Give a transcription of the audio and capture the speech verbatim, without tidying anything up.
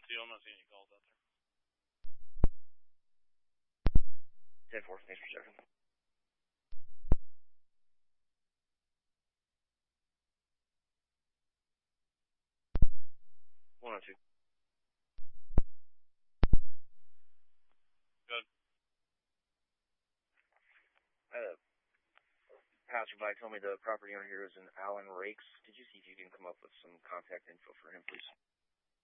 one two, I'm not seeing any calls out there. ten four, thanks for checking. one oh two. Good. Uh, passerby told me the property owner here is an Alan Rakes. Did you see if you can come up with some contact info for him, please?